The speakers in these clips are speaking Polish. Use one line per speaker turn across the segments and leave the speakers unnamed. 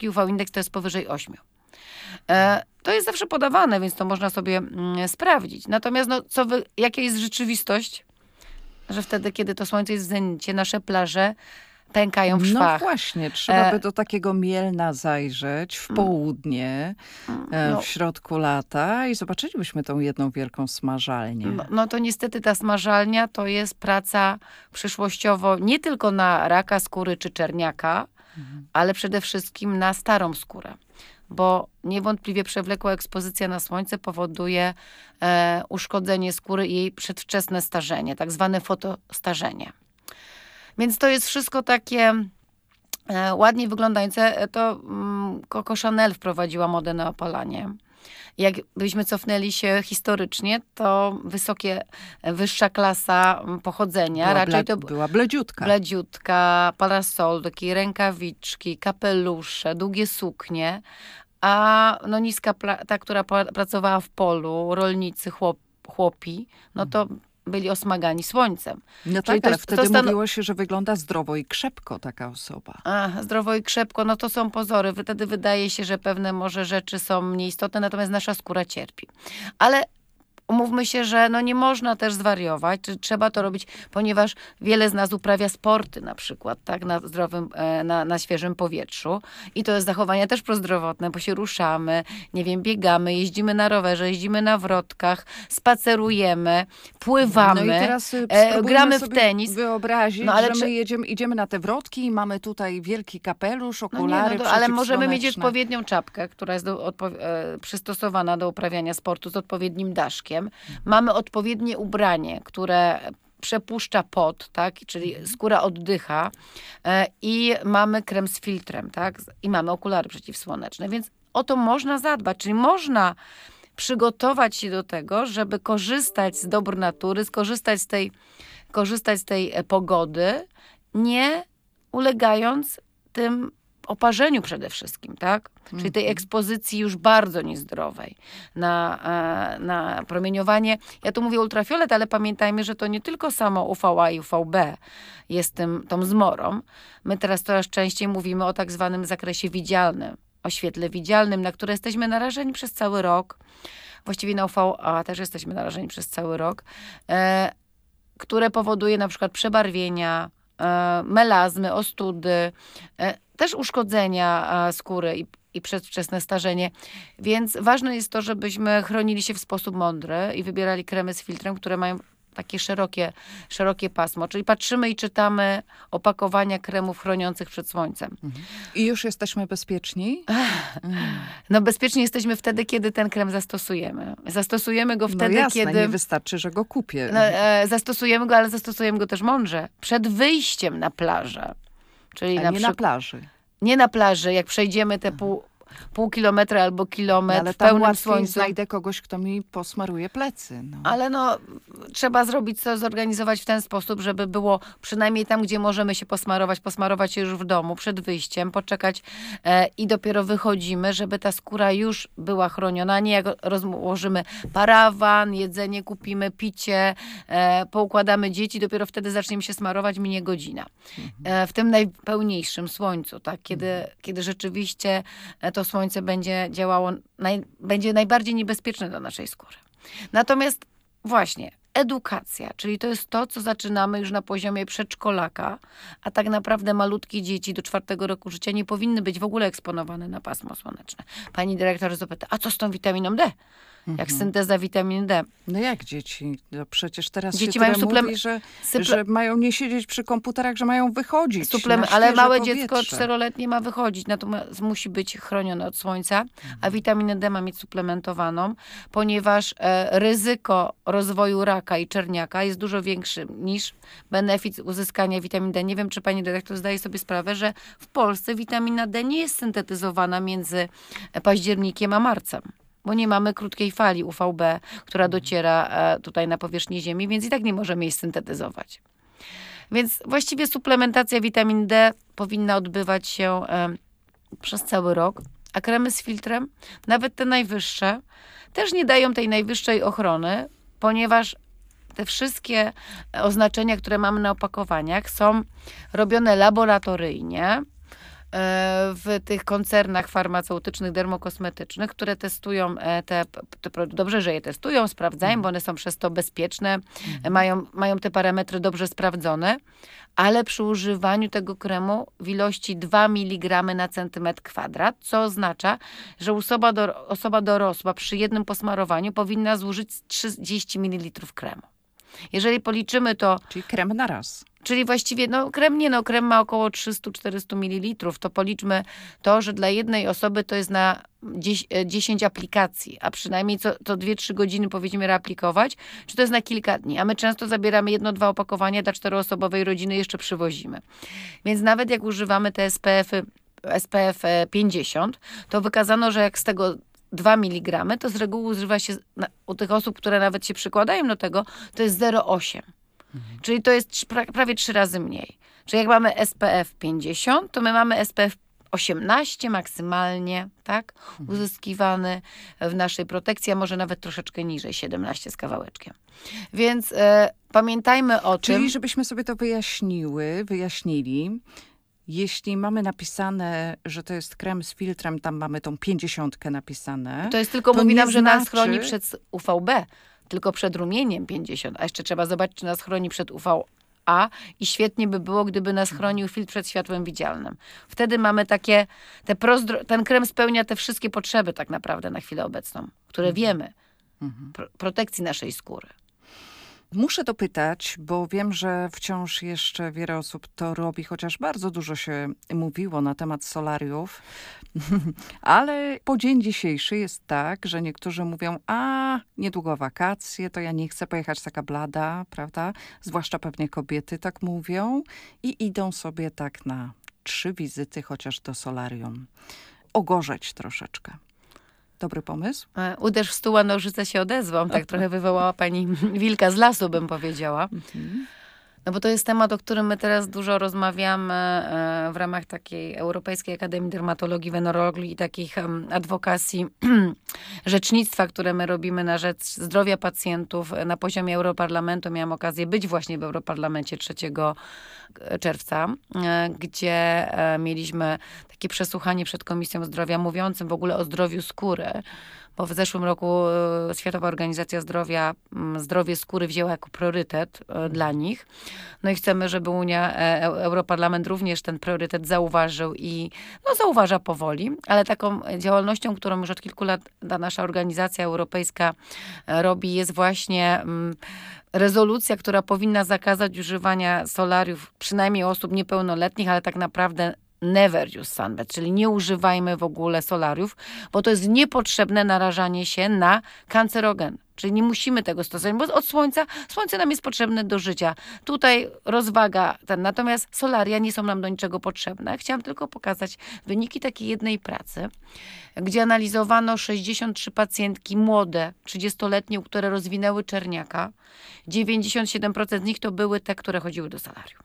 taki UV-indeks to jest powyżej 8. To jest zawsze podawane, więc to można sobie sprawdzić. Natomiast jaka jest rzeczywistość? Że wtedy, kiedy to słońce jest w zenicie, nasze plaże pękają w szwach.
No właśnie, trzeba by do takiego Mielna zajrzeć w południe, w środku lata i zobaczylibyśmy tą jedną wielką smażalnię.
No to niestety ta smażalnia to jest praca przyszłościowo nie tylko na raka skóry czy czerniaka, ale przede wszystkim na starą skórę. Bo niewątpliwie przewlekła ekspozycja na słońce powoduje uszkodzenie skóry i jej przedwczesne starzenie, tak zwane fotostarzenie. Więc to jest wszystko takie ładnie wyglądające. To Coco Chanel wprowadziła modę na opalanie. Jakbyśmy cofnęli się historycznie, to wyższa klasa pochodzenia.
Była bledziutka.
Bledziutka, parasol, takie rękawiczki, kapelusze, długie suknie. A niska, ta, która pracowała w polu, rolnicy, chłopi, no to byli osmagani słońcem.
No tak, ale wtedy mówiło się, że wygląda zdrowo i krzepko taka osoba.
Zdrowo i krzepko, no to są pozory. Wtedy wydaje się, że pewne może rzeczy są mniej istotne, natomiast nasza skóra cierpi. Ale umówmy się, że nie można też zwariować, czy trzeba to robić, ponieważ wiele z nas uprawia sporty na przykład, tak, na zdrowym, na świeżym powietrzu. I to jest zachowanie też prozdrowotne, bo się ruszamy, biegamy, jeździmy na rowerze, jeździmy na wrotkach, spacerujemy, pływamy,
no i teraz
gramy w tenis.
Wyobrazić, że my idziemy na te wrotki i mamy tutaj wielki kapelusz, okulary
ale możemy mieć odpowiednią czapkę, która jest przystosowana do uprawiania sportu z odpowiednim daszkiem. Mamy odpowiednie ubranie, które przepuszcza pot, tak? Czyli skóra oddycha i mamy krem z filtrem, tak? I mamy okulary przeciwsłoneczne, więc o to można zadbać, czyli można przygotować się do tego, żeby korzystać z dóbr natury, korzystać z tej pogody, nie ulegając tym oparzeniu przede wszystkim, tak? Czyli tej ekspozycji już bardzo niezdrowej na promieniowanie. Ja tu mówię ultrafiolet, ale pamiętajmy, że to nie tylko samo UVA i UVB jest tą zmorą. My teraz coraz częściej mówimy o tak zwanym zakresie widzialnym, o świetle widzialnym, na które jesteśmy narażeni przez cały rok. Właściwie na UVA też jesteśmy narażeni przez cały rok, które powoduje na przykład przebarwienia, melazmy, ostudy, też uszkodzenia skóry i przedwczesne starzenie. Więc ważne jest to, żebyśmy chronili się w sposób mądry i wybierali kremy z filtrem, które mają takie szerokie pasmo. Czyli patrzymy i czytamy opakowania kremów chroniących przed słońcem.
I już jesteśmy bezpieczni?
Bezpieczni jesteśmy wtedy, kiedy ten krem zastosujemy. Zastosujemy go wtedy,
jasne,
kiedy...
nie wystarczy, że go kupię.
Zastosujemy go, ale zastosujemy go też mądrze. Przed wyjściem na plażę. Czyli
na plaży.
Nie na plaży, jak przejdziemy te pół kilometra albo kilometr
ale
w pełnym
słońcu. Znajdę kogoś, kto mi posmaruje plecy.
Ale trzeba zorganizować w ten sposób, żeby było przynajmniej tam, gdzie możemy się posmarować się już w domu, przed wyjściem, poczekać i dopiero wychodzimy, żeby ta skóra już była chroniona. Nie jak rozłożymy parawan, jedzenie kupimy, picie, poukładamy dzieci, dopiero wtedy zaczniemy się smarować, minie godzina. W tym najpełniejszym słońcu, tak? Kiedy rzeczywiście to słońce będzie działało, będzie najbardziej niebezpieczne dla naszej skóry. Natomiast właśnie edukacja, czyli to jest to, co zaczynamy już na poziomie przedszkolaka, a tak naprawdę malutkie dzieci do 4 roku życia nie powinny być w ogóle eksponowane na pasmo słoneczne. Pani dyrektor zapyta, a co z tą witaminą D? Jak synteza witaminy D.
No jak dzieci? No przecież teraz
dzieci
się
mają
mówi, że mają nie siedzieć przy komputerach, że mają wychodzić.
Ale małe
powietrze.
dziecko 4-letnie ma wychodzić, natomiast musi być chronione od słońca, a witaminę D ma mieć suplementowaną, ponieważ ryzyko rozwoju raka i czerniaka jest dużo większy niż benefit uzyskania witaminy D. Nie wiem, czy pani dyrektor zdaje sobie sprawę, że w Polsce witamina D nie jest syntetyzowana między październikiem a marcem. Bo nie mamy krótkiej fali UVB, która dociera tutaj na powierzchnię Ziemi, więc i tak nie możemy jej syntetyzować. Więc właściwie suplementacja witaminy D powinna odbywać się przez cały rok, a kremy z filtrem, nawet te najwyższe, też nie dają tej najwyższej ochrony, ponieważ te wszystkie oznaczenia, które mamy na opakowaniach, są robione laboratoryjnie, w tych koncernach farmaceutycznych, dermokosmetycznych, które testują te produkty. Dobrze, że je testują, sprawdzają, bo one są przez to bezpieczne, mają te parametry dobrze sprawdzone, ale przy używaniu tego kremu w ilości 2 mg na centymetr kwadrat, co oznacza, że osoba dorosła przy jednym posmarowaniu powinna zużyć 30 ml kremu. Jeżeli policzymy to...
Czyli krem na raz.
Czyli właściwie, krem ma około 300-400 ml. To policzmy to, że dla jednej osoby to jest na 10 aplikacji, a przynajmniej co 2-3 godziny powinniśmy reaplikować, czy to jest na kilka dni. A my często zabieramy 1-2 opakowania dla 4-osobowej rodziny, jeszcze przywozimy. Więc nawet jak używamy te SPF 50, to wykazano, że jak z tego 2 mg, to z reguły używa się u tych osób, które nawet się przykładają do tego, to jest 0,8. Czyli to jest prawie 3 razy mniej. Czyli jak mamy SPF 50, to my mamy SPF 18 maksymalnie, tak? Uzyskiwany w naszej protekcji, a może nawet troszeczkę niżej, 17 z kawałeczkiem. Więc pamiętajmy o tym.
Czyli żebyśmy sobie to wyjaśnili, jeśli mamy napisane, że to jest krem z filtrem, tam mamy tą 50 napisane.
To jest tylko,
to
mówi nam,
nie
że nas
znaczy...
chroni przed UVB, tylko przed rumieniem 50, a jeszcze trzeba zobaczyć, czy nas chroni przed UVA i świetnie by było, gdyby nas chronił filtr przed światłem widzialnym. Wtedy mamy ten krem spełnia te wszystkie potrzeby tak naprawdę na chwilę obecną, które wiemy, protekcji naszej skóry.
Muszę dopytać, bo wiem, że wciąż jeszcze wiele osób to robi, chociaż bardzo dużo się mówiło na temat solariów. Ale po dzień dzisiejszy jest tak, że niektórzy mówią, niedługo wakacje, to ja nie chcę pojechać taka blada, prawda? Zwłaszcza pewnie kobiety tak mówią i idą sobie tak na 3 wizyty chociaż do solarium. Ogorzeć troszeczkę. Dobry pomysł?
Uderz w stół, a nożyce się odezwą. Tak trochę wywołała pani wilka z lasu, bym powiedziała. No bo to jest temat, o którym my teraz dużo rozmawiamy w ramach takiej Europejskiej Akademii Dermatologii, Wenerologii i takich adwokacji, rzecznictwa, które my robimy na rzecz zdrowia pacjentów na poziomie Europarlamentu. Miałam okazję być właśnie w Europarlamencie 3 czerwca, gdzie mieliśmy takie przesłuchanie przed Komisją Zdrowia mówiącym w ogóle o zdrowiu skóry. Bo w zeszłym roku Światowa Organizacja Zdrowia zdrowie skóry wzięła jako priorytet dla nich. No i chcemy, żeby Europarlament również ten priorytet zauważył i zauważa powoli, ale taką działalnością, którą już od kilku lat ta nasza organizacja europejska robi, jest właśnie rezolucja, która powinna zakazać używania solariów, przynajmniej osób niepełnoletnich, ale tak naprawdę never use sunbed, czyli nie używajmy w ogóle solariów, bo to jest niepotrzebne narażanie się na kancerogen. Czyli nie musimy tego stosować, bo od słońce nam jest potrzebne do życia. Tutaj rozwaga natomiast solaria nie są nam do niczego potrzebne. Chciałam tylko pokazać wyniki takiej jednej pracy, gdzie analizowano 63 pacjentki młode, 30-letnie, które rozwinęły czerniaka. 97% z nich to były te, które chodziły do solarium.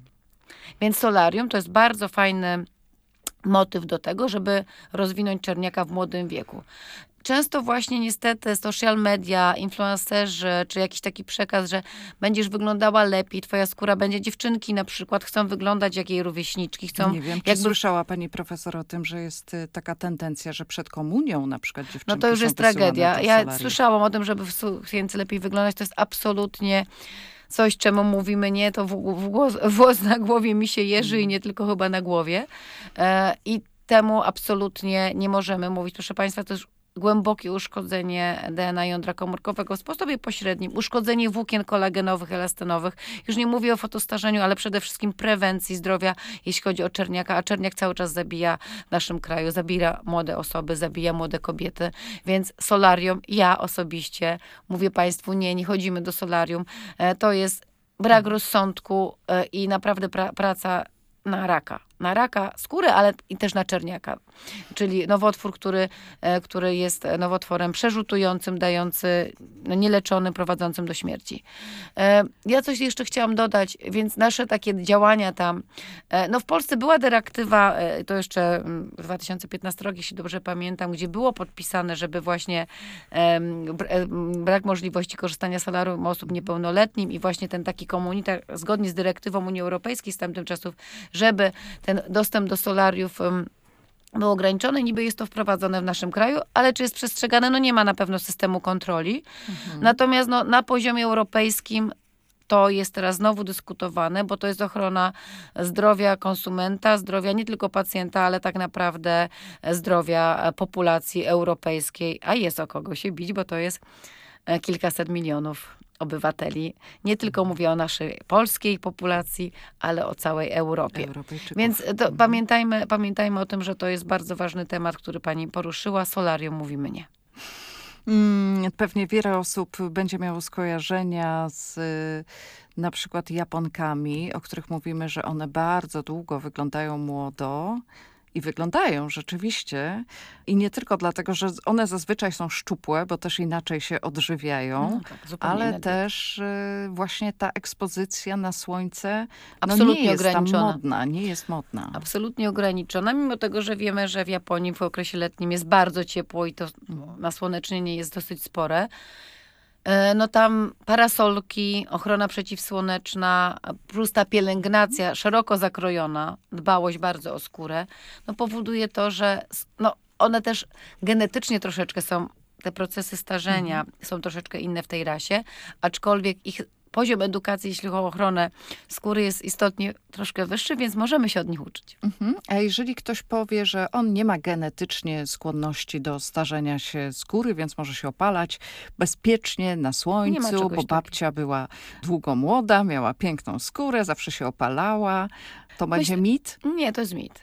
Więc solarium to jest bardzo fajny motyw do tego, żeby rozwinąć czerniaka w młodym wieku. Często właśnie niestety social media, influencerzy, czy jakiś taki przekaz, że będziesz wyglądała lepiej, twoja skóra będzie, dziewczynki na przykład chcą wyglądać jak jej rówieśniczki.
Nie wiem, czy słyszała pani profesor o tym, że jest taka tendencja, że przed komunią na przykład dziewczynki
No to już jest tragedia. Ja słyszałam o tym, żeby w sukience lepiej wyglądać. To jest absolutnie coś, czemu mówimy nie, to włos na głowie mi się jeży i nie tylko chyba na głowie. I temu absolutnie nie możemy mówić. Proszę państwa, to już głębokie uszkodzenie DNA jądra komórkowego w sposobie pośrednim, uszkodzenie włókien kolagenowych, elastynowych. Już nie mówię o fotostarzeniu, ale przede wszystkim prewencji zdrowia, jeśli chodzi o czerniaka, a czerniak cały czas zabija w naszym kraju, zabija młode osoby, zabija młode kobiety, więc solarium, ja osobiście mówię państwu, nie chodzimy do solarium. To jest brak rozsądku i naprawdę praca na raka skóry, ale i też na czerniaka. Czyli nowotwór, który jest nowotworem przerzutującym, dający, nieleczonym, prowadzącym do śmierci. Ja coś jeszcze chciałam dodać, więc nasze takie działania tam, w Polsce była dyrektywa, to jeszcze 2015 rok, jeśli dobrze pamiętam, gdzie było podpisane, żeby właśnie brak możliwości korzystania z solarium osób niepełnoletnim i właśnie ten taki komunikat, zgodnie z dyrektywą Unii Europejskiej z tamtych czasów, żeby ten dostęp do solariów był ograniczony, niby jest to wprowadzone w naszym kraju, ale czy jest przestrzegane? No nie ma na pewno systemu kontroli. Natomiast no, na poziomie europejskim to jest teraz znowu dyskutowane, bo to jest ochrona zdrowia konsumenta, zdrowia nie tylko pacjenta, ale tak naprawdę zdrowia populacji europejskiej, a jest o kogo się bić, bo to jest kilkaset milionów obywateli. Nie tylko mówię o naszej polskiej populacji, ale o całej Europie. Więc to pamiętajmy o tym, że to jest bardzo ważny temat, który pani poruszyła. Solarium mówimy nie.
Pewnie wiele osób będzie miało skojarzenia z na przykład Japonkami, o których mówimy, że one bardzo długo wyglądają młodo. I wyglądają rzeczywiście. I nie tylko dlatego, że one zazwyczaj są szczupłe, bo też inaczej się odżywiają,
No tak,
ale
inaczej.
też właśnie ta ekspozycja na słońce
Absolutnie
nie jest tam
ograniczona.
modna, nie jest modna.
Absolutnie ograniczona, mimo tego, że wiemy, że w Japonii w okresie letnim jest bardzo ciepło i to nasłonecznienie jest dosyć spore. No tam parasolki, ochrona przeciwsłoneczna, plus ta pielęgnacja szeroko zakrojona, dbałość bardzo o skórę, no powoduje to, że no one też genetycznie troszeczkę są, te procesy starzenia są troszeczkę inne w tej rasie, aczkolwiek ich poziom edukacji, jeśli chodzi o ochronę skóry, jest istotnie troszkę wyższy, więc możemy się od nich uczyć.
A jeżeli ktoś powie, że on nie ma genetycznie skłonności do starzenia się skóry, więc może się opalać bezpiecznie na słońcu, bo babcia była długo młoda, miała piękną skórę, zawsze się opalała, to będzie mit?
Nie, to jest mit,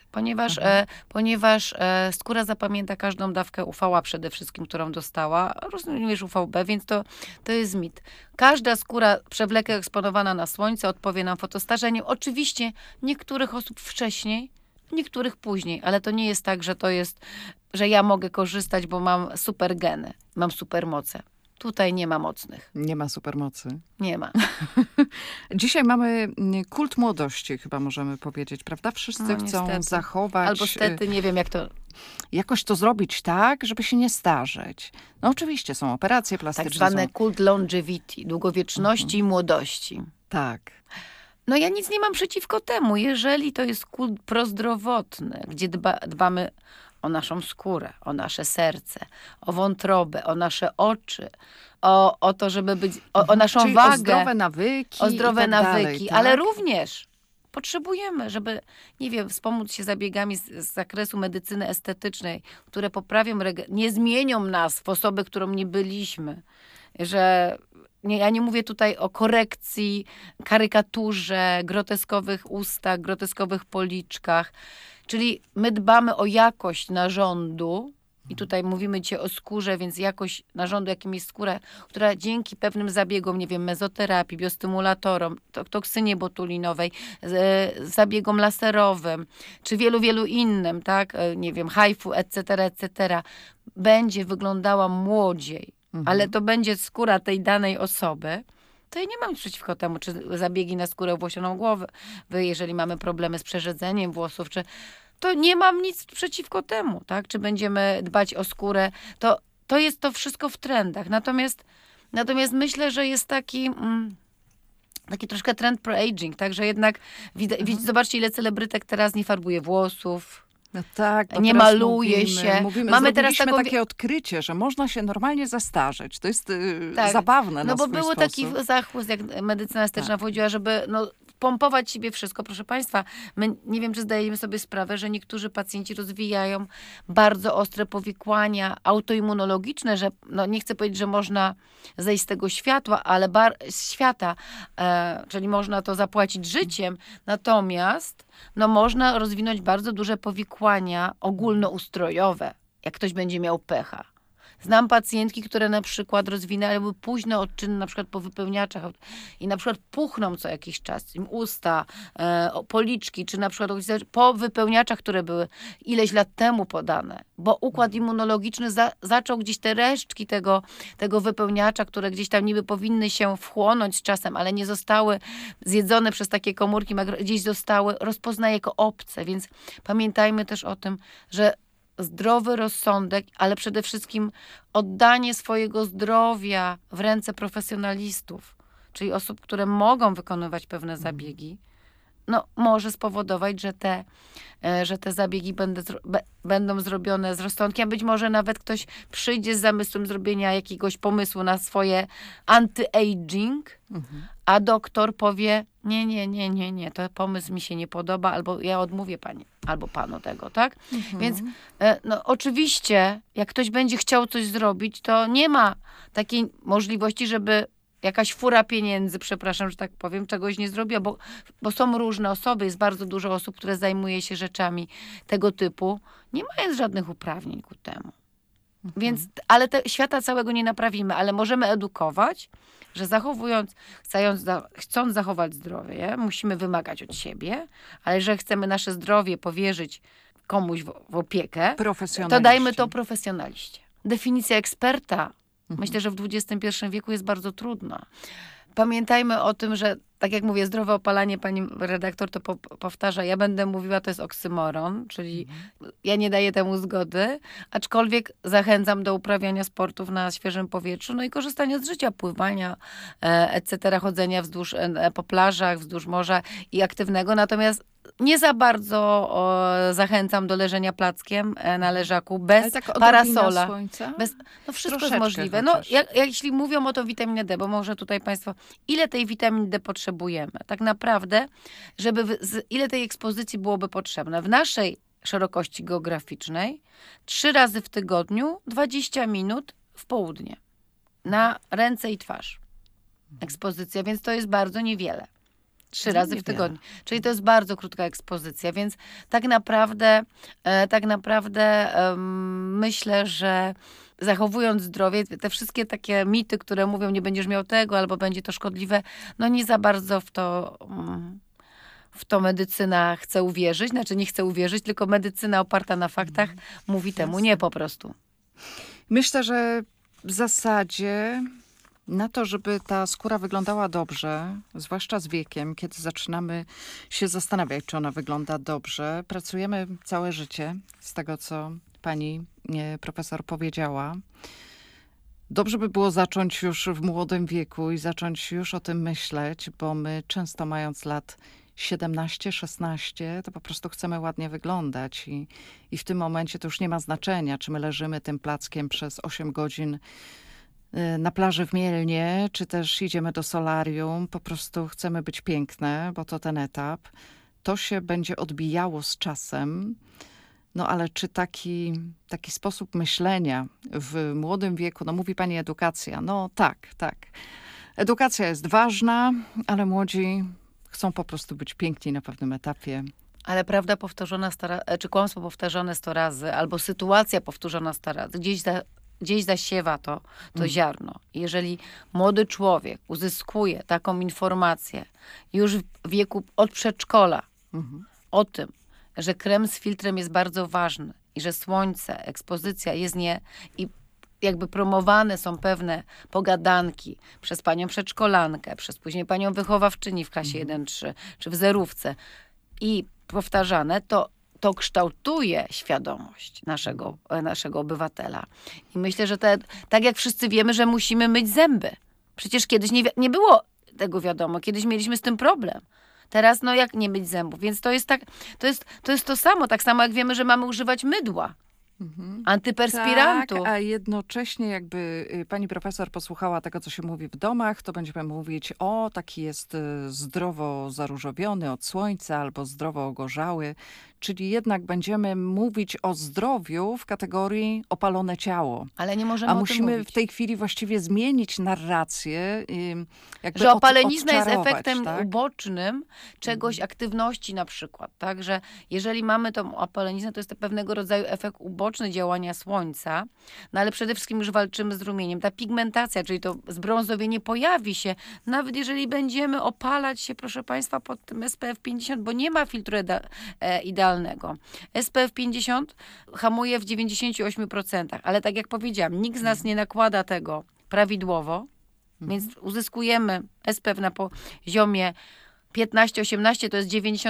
ponieważ skóra zapamięta każdą dawkę UV-A przede wszystkim, którą dostała, również UVB, więc to jest mit. Każda skóra przewlekle eksponowana na słońce odpowie nam fotostarzeniem. Oczywiście niektórych osób wcześniej, niektórych później, ale to nie jest tak, że to jest, że ja mogę korzystać, bo mam super geny, mam super moce. Tutaj nie ma mocnych.
Nie ma supermocy.
Nie ma.
Dzisiaj mamy kult młodości, chyba możemy powiedzieć, prawda? Wszyscy chcą zachować...
Albo stety, nie wiem jak to...
Jakoś to zrobić tak, żeby się nie starzeć. No oczywiście są operacje plastyczne.
Tak zwane kult longevity, długowieczności i młodości.
Tak.
No ja nic nie mam przeciwko temu, jeżeli to jest kult prozdrowotny, gdzie dbamy o naszą skórę, o nasze serce, o wątrobę, o nasze oczy, o to, żeby być, o naszą
czyli
wagę.
O zdrowe nawyki.
O zdrowe
tak
nawyki,
dalej, tak?
ale również potrzebujemy, żeby, nie wiem, wspomóc się zabiegami z zakresu medycyny estetycznej, które poprawią, nie zmienią nas w osobę, którą nie byliśmy. Że ja nie mówię tutaj o korekcji, karykaturze, groteskowych ustach, groteskowych policzkach. Czyli my dbamy o jakość narządu i tutaj mówimy dzisiaj o skórze, więc jakość narządu, jakim jest skóra, która dzięki pewnym zabiegom, nie wiem, mezoterapii, biostymulatorom, toksynie botulinowej, zabiegom laserowym, czy wielu innym, tak, nie wiem, HIFU, etc., będzie wyglądała młodziej, ale to będzie skóra tej danej osoby, to ja nie mam nic przeciwko temu, czy zabiegi na skórę włosioną głowy, jeżeli mamy problemy z przerzedzeniem włosów, to nie mam nic przeciwko temu, tak? Czy będziemy dbać o skórę, to jest to wszystko w trendach. Natomiast myślę, że jest taki troszkę trend pro-aging, tak? Że jednak zobaczcie, ile celebrytek teraz nie farbuje włosów.
No tak,
nie maluje się.
Mamy teraz takie odkrycie, że można się normalnie zastarzeć. To jest zabawne na swój
bo był taki zachłyst, jak medycyna estetyczna wchodziła, żeby pompować siebie wszystko. Proszę Państwa, my nie wiem, czy zdajemy sobie sprawę, że niektórzy pacjenci rozwijają bardzo ostre powikłania autoimmunologiczne, że nie chcę powiedzieć, że można zejść z tego światła, ale świata, czyli można to zapłacić życiem, natomiast można rozwinąć bardzo duże powikłania ogólnoustrojowe, jak ktoś będzie miał pecha. Znam pacjentki, które na przykład rozwinęły późne odczyny, na przykład po wypełniaczach i na przykład puchną co jakiś czas, im usta, policzki, czy na przykład po wypełniaczach, które były ileś lat temu podane, bo układ immunologiczny zaczął gdzieś te resztki tego wypełniacza, które gdzieś tam niby powinny się wchłonąć z czasem, ale nie zostały zjedzone przez takie komórki, gdzieś zostały, rozpoznaje jako obce, więc pamiętajmy też o tym, że zdrowy rozsądek, ale przede wszystkim oddanie swojego zdrowia w ręce profesjonalistów, czyli osób, które mogą wykonywać pewne zabiegi, no, może spowodować, że te zabiegi będą zrobione z rozsądkiem. Być może nawet ktoś przyjdzie z zamysłem zrobienia jakiegoś pomysłu na swoje anti-aging, a doktor powie, nie, to pomysł mi się nie podoba, albo ja odmówię pani, albo panu tego, tak? Więc no, oczywiście, jak ktoś będzie chciał coś zrobić, to nie ma takiej możliwości, żeby jakaś fura pieniędzy, przepraszam, że tak powiem, czegoś nie zrobiła, bo są różne osoby, jest bardzo dużo osób, które zajmuje się rzeczami tego typu, nie mając żadnych uprawnień ku temu. Więc, ale świata całego nie naprawimy, ale możemy edukować, że chcąc zachować zdrowie, musimy wymagać od siebie, ale że chcemy nasze zdrowie powierzyć komuś w opiekę, to dajmy to profesjonaliście. Definicja eksperta, myślę, że w XXI wieku jest bardzo trudna. Pamiętajmy o tym, że tak jak mówię, zdrowe opalanie, pani redaktor to powtarza, ja będę mówiła, to jest oksymoron, czyli ja nie daję temu zgody, aczkolwiek zachęcam do uprawiania sportów na świeżym powietrzu, no i korzystania z życia, pływania, etc., chodzenia po plażach, wzdłuż morza i aktywnego, natomiast nie za bardzo zachęcam do leżenia plackiem na leżaku bez
tak
parasola.
Słońca?
No wszystko
Troszeczkę
jest możliwe. No,
chociaż.
jeśli mówią o to witaminie D, bo może tutaj państwo, ile tej witaminy D potrzebujemy? Tak naprawdę, ile tej ekspozycji byłoby potrzebne? W naszej szerokości geograficznej 3 razy w tygodniu, 20 minut w południe. Na ręce i twarz. Ekspozycja, więc to jest bardzo niewiele. 3 razy w tygodniu. Czyli to jest bardzo krótka ekspozycja, więc tak naprawdę myślę, że zachowując zdrowie, te wszystkie takie mity, które mówią, nie będziesz miał tego, albo będzie to szkodliwe, no nie za bardzo w to medycyna chce uwierzyć. Znaczy nie chce uwierzyć, tylko medycyna oparta na faktach mówi temu nie po prostu.
Myślę, że w zasadzie na to, żeby ta skóra wyglądała dobrze, zwłaszcza z wiekiem, kiedy zaczynamy się zastanawiać, czy ona wygląda dobrze, pracujemy całe życie, z tego co pani profesor powiedziała. Dobrze by było zacząć już w młodym wieku i zacząć już o tym myśleć, bo my często mając lat 17, 16, to po prostu chcemy ładnie wyglądać i w tym momencie to już nie ma znaczenia, czy my leżymy tym plackiem przez 8 godzin na plaży w Mielnie, czy też idziemy do solarium, po prostu chcemy być piękne, bo to ten etap. To się będzie odbijało z czasem, no ale czy taki sposób myślenia w młodym wieku, no mówi pani edukacja, no tak. Edukacja jest ważna, ale młodzi chcą po prostu być piękni na pewnym etapie.
Ale prawda powtarzana czy kłamstwo powtarzane 100 razy, albo sytuacja powtórzona 100 razy, gdzieś zasiewa to ziarno. Jeżeli młody człowiek uzyskuje taką informację już w wieku od przedszkola o tym, że krem z filtrem jest bardzo ważny i że słońce, ekspozycja jest i jakby promowane są pewne pogadanki przez panią przedszkolankę, przez później panią wychowawczyni w klasie 1-3, czy w zerówce i powtarzane, to kształtuje świadomość naszego obywatela. I myślę, że tak jak wszyscy wiemy, że musimy myć zęby. Przecież kiedyś nie było tego wiadomo. Kiedyś mieliśmy z tym problem. Teraz no jak nie myć zębów? Więc to jest to samo. Tak samo jak wiemy, że mamy używać mydła. Antyperspirantu.
Tak, a jednocześnie jakby pani profesor posłuchała tego, co się mówi w domach, to będziemy mówić, taki jest zdrowo zaróżowiony od słońca albo zdrowo ogorzały. Czyli jednak będziemy mówić o zdrowiu w kategorii opalone ciało.
Ale nie możemy
A musimy
mówić.
w tej chwili właściwie zmienić narrację. Jakby
że opalenizna jest
odczarować,
efektem
tak?
ubocznym czegoś, aktywności na przykład. Tak? Że jeżeli mamy tą opaleniznę, to jest to pewnego rodzaju efekt uboczny działania słońca, no ale przede wszystkim już walczymy z rumieniem. Ta pigmentacja, czyli to zbrązowienie pojawi się, nawet jeżeli będziemy opalać się, proszę państwa, pod tym SPF 50, bo nie ma filtru idealnego. SPF 50 hamuje w 98%, ale tak jak powiedziałam, nikt z nas nie nakłada tego prawidłowo, więc uzyskujemy SPF na poziomie 15-18, to jest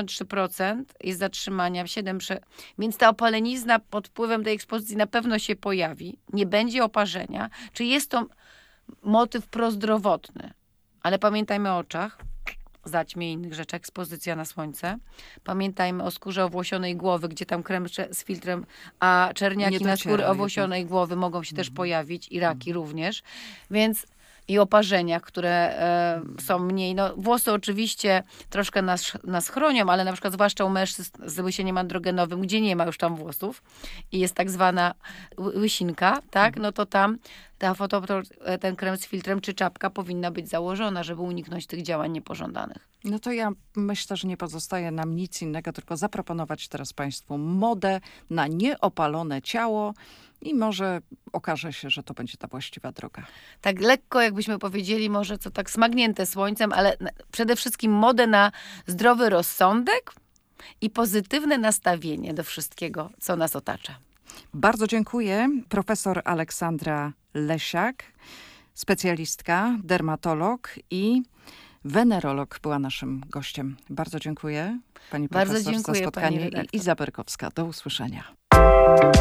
93% jest zatrzymania, 7%. Więc ta opalenizna pod wpływem tej ekspozycji na pewno się pojawi, nie będzie oparzenia. Czy jest to motyw prozdrowotny? Ale pamiętajmy o oczach. zaćmie i innych rzeczy, ekspozycja na słońce. Pamiętajmy o skórze owłosionej głowy, gdzie tam krem z filtrem, a czerniaki
Nie
na
dociera
skóry owłosionej głowy mogą się też pojawić i raki również. Więc i oparzeniach, które są mniej. No, włosy oczywiście troszkę nas chronią, ale na przykład zwłaszcza u mężczyzn z łysieniem androgenowym, gdzie nie ma już tam włosów i jest tak zwana łysinka, tak? No to tam ten krem z filtrem czy czapka powinna być założona, żeby uniknąć tych działań niepożądanych.
No to ja myślę, że nie pozostaje nam nic innego, tylko zaproponować teraz Państwu modę na nieopalone ciało i może okaże się, że to będzie ta właściwa droga.
Tak lekko, jakbyśmy powiedzieli, może co tak smagnięte słońcem, ale przede wszystkim modę na zdrowy rozsądek i pozytywne nastawienie do wszystkiego, co nas otacza.
Bardzo dziękuję. Profesor Aleksandra Lesiak, specjalistka, dermatolog i wenerolog była naszym gościem. Bardzo dziękuję pani profesor
Bardzo dziękuję,
za spotkanie
pani redaktor.
i Iza Berkowska. Do usłyszenia.